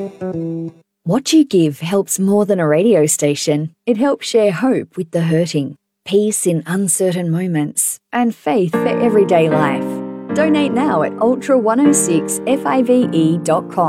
What you give helps more than a radio station. It helps share hope with the hurting, peace in uncertain moments, and faith for everyday life. Donate now at ultra106five.com.